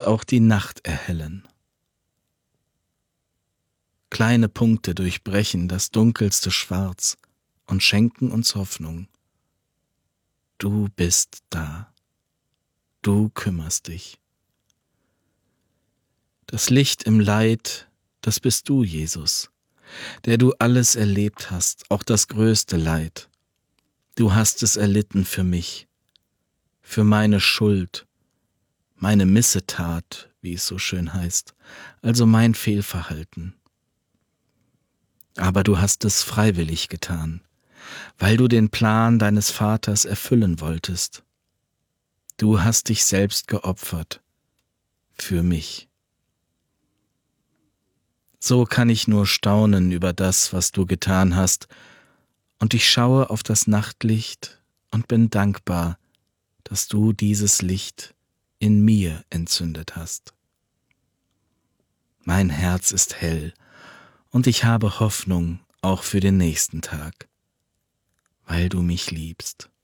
auch die Nacht erhellen. Kleine Punkte durchbrechen das dunkelste Schwarz und schenken uns Hoffnung. Du bist da. Du kümmerst dich. Das Licht im Leid, das bist du, Jesus, der du alles erlebt hast, auch das größte Leid. Du hast es erlitten für mich, für meine Schuld, meine Missetat, wie es so schön heißt, also mein Fehlverhalten. Aber du hast es freiwillig getan, weil du den Plan deines Vaters erfüllen wolltest. Du hast dich selbst geopfert für mich. So kann ich nur staunen über das, was du getan hast, und ich schaue auf das Nachtlicht und bin dankbar, dass du dieses Licht in mir entzündet hast. Mein Herz ist hell und ich habe Hoffnung auch für den nächsten Tag, weil du mich liebst.